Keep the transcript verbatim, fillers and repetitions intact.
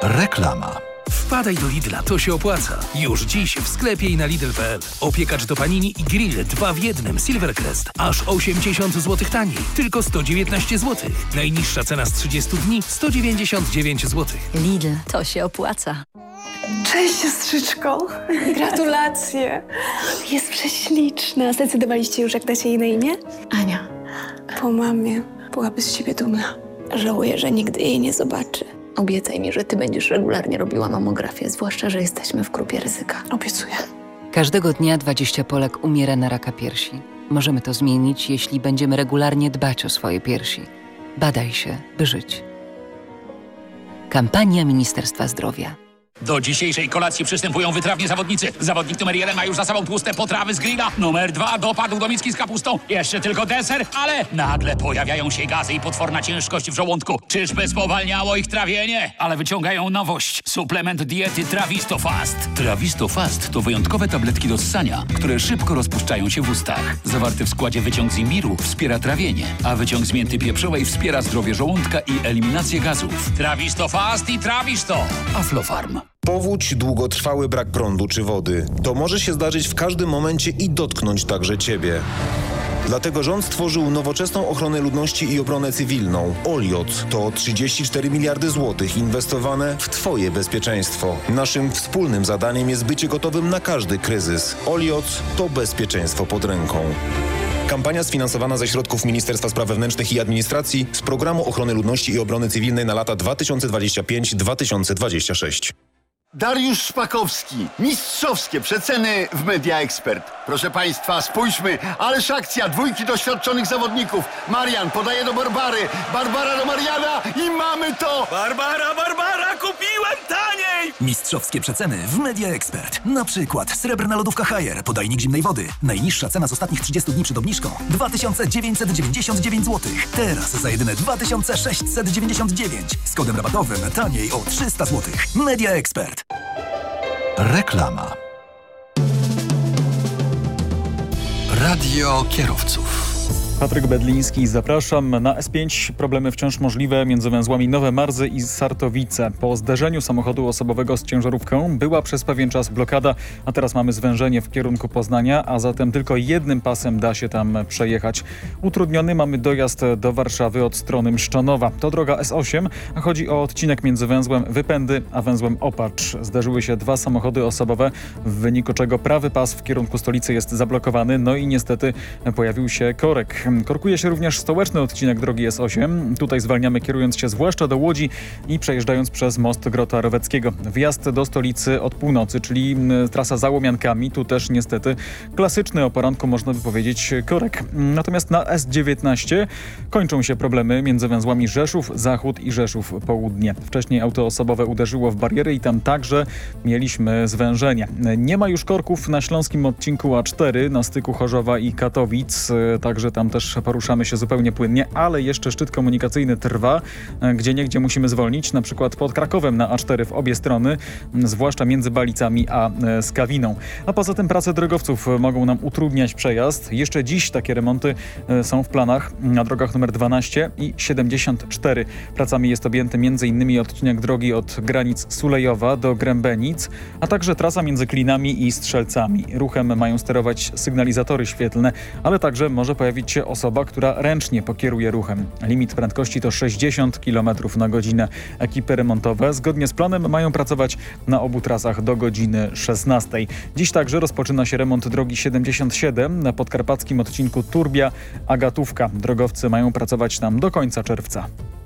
Reklama. Wpadaj do Lidla, to się opłaca. Już dziś w sklepie i na Lidl kropka p l. Opiekacz do panini i grill dwa w jednym Silvercrest. Aż osiemdziesiąt złotych taniej. Tylko sto dziewiętnaście złotych. Najniższa cena z trzydziestu dni sto dziewięćdziesiąt dziewięć złotych. Lidl, to się opłaca. Cześć siostrzyczko. Gratulacje. Jest prześliczna. Zdecydowaliście już, jak dacie jej na imię? Ania. Po mamie byłaby z siebie dumna. Żałuję, że nigdy jej nie zobaczy. Obiecaj mi, że ty będziesz regularnie robiła mamografię, zwłaszcza, że jesteśmy w grupie ryzyka. Obiecuję. Każdego dnia dwadzieścia Polek umiera na raka piersi. Możemy to zmienić, jeśli będziemy regularnie dbać o swoje piersi. Badaj się, by żyć. Kampania Ministerstwa Zdrowia. Do dzisiejszej kolacji przystępują wytrawni zawodnicy. Zawodnik numer jeden ma już za sobą tłuste potrawy z grilla. Numer dwa dopadł do miski z kapustą. Jeszcze tylko deser, ale nagle pojawiają się gazy i potworna ciężkość w żołądku. Czyżby spowalniało ich trawienie? Ale wyciągają nowość. Suplement diety Trawisto Fast. Trawisto Fast to wyjątkowe tabletki do ssania, które szybko rozpuszczają się w ustach. Zawarty w składzie wyciąg z imbiru wspiera trawienie, a wyciąg z mięty pieprzowej wspiera zdrowie żołądka i eliminację gazów. Trawisto Fast i Trawisto. Aflofarm. Powódź, długotrwały brak prądu czy wody. To może się zdarzyć w każdym momencie i dotknąć także Ciebie. Dlatego rząd stworzył nowoczesną ochronę ludności i obronę cywilną. Oliot to trzydzieści cztery miliardy złotych inwestowane w Twoje bezpieczeństwo. Naszym wspólnym zadaniem jest bycie gotowym na każdy kryzys. Oliot to bezpieczeństwo pod ręką. Kampania sfinansowana ze środków Ministerstwa Spraw Wewnętrznych i Administracji z Programu Ochrony Ludności i Obrony Cywilnej na lata dwa tysiące dwudziesty piąty do dwa tysiące dwudziestego szóstego. Dariusz Szpakowski. Mistrzowskie przeceny w Media Expert. Proszę Państwa, spójrzmy, ależ akcja, dwójki doświadczonych zawodników. Marian podaje do Barbary, Barbara do Mariana i mamy to! Barbara, Barbara, kupiłem taniej! Mistrzowskie przeceny w Media Expert. Na przykład srebrna lodówka Haier, podajnik zimnej wody. Najniższa cena z ostatnich trzydziestu dni przed obniżką dwa tysiące dziewięćset dziewięćdziesiąt dziewięć złotych. Teraz za jedyne dwa tysiące sześćset dziewięćdziesiąt dziewięć. Z kodem rabatowym taniej o trzysta złotych. Media Expert. Reklama. Radio kierowców. Patryk Bedliński, zapraszam. Na S pięć problemy wciąż możliwe między węzłami Nowe Marzy i Sartowice. Po zderzeniu samochodu osobowego z ciężarówką była przez pewien czas blokada, a teraz mamy zwężenie w kierunku Poznania, a zatem tylko jednym pasem da się tam przejechać. Utrudniony mamy dojazd do Warszawy od strony Mszczonowa. To droga S osiem, a chodzi o odcinek między węzłem Wypędy a węzłem Opacz. Zderzyły się dwa samochody osobowe, w wyniku czego prawy pas w kierunku stolicy jest zablokowany, no i niestety pojawił się korek. Korkuje się również stołeczny odcinek drogi S osiem. Tutaj zwalniamy, kierując się zwłaszcza do Łodzi i przejeżdżając przez most Grota Roweckiego. Wjazd do stolicy od północy, czyli trasa za Łomiankami. Tu też niestety klasyczny o poranku, można by powiedzieć, korek. Natomiast na S dziewiętnaście kończą się problemy między węzłami Rzeszów Zachód i Rzeszów Południe. Wcześniej auto osobowe uderzyło w bariery i tam także mieliśmy zwężenie. Nie ma już korków na śląskim odcinku A cztery na styku Chorzowa i Katowic. Także tam też poruszamy się zupełnie płynnie, ale jeszcze szczyt komunikacyjny trwa, gdzieniegdzie musimy zwolnić, na przykład pod Krakowem na A cztery w obie strony, zwłaszcza między Balicami a Skawiną. A poza tym prace drogowców mogą nam utrudniać przejazd. Jeszcze dziś takie remonty są w planach na drogach numer dwanaście i siedemdziesiąt cztery. Pracami jest objęty m.in. odcinek drogi od granic Sulejowa do Grębenic, a także trasa między Klinami i Strzelcami. Ruchem mają sterować sygnalizatory świetlne, ale także może pojawić się osoba, która ręcznie pokieruje ruchem. Limit prędkości to sześćdziesiąt kilometrów na godzinę. Ekipy remontowe zgodnie z planem mają pracować na obu trasach do godziny szesnastej. Dziś także rozpoczyna się remont drogi siedemdziesiąt siedem na podkarpackim odcinku Turbia-Agatówka. Drogowcy mają pracować tam do końca czerwca.